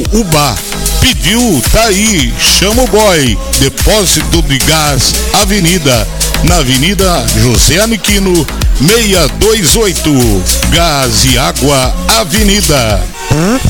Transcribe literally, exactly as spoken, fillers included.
Ubá. Pediu, tá aí, chama o boy. Depósito de Gás, Avenida, na Avenida José Aniquino, seiscentos e vinte e oito. Gás e Água, Avenida.